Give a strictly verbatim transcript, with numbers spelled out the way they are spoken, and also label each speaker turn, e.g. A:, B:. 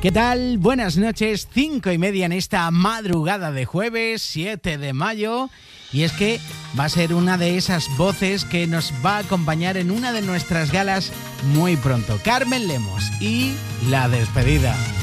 A: ¿Qué tal? Buenas noches, cinco y media en esta madrugada de jueves, siete de mayo. Y es que va a ser una de esas voces que nos va a acompañar en una de nuestras galas muy pronto. Carmen Lemos y La Despedida.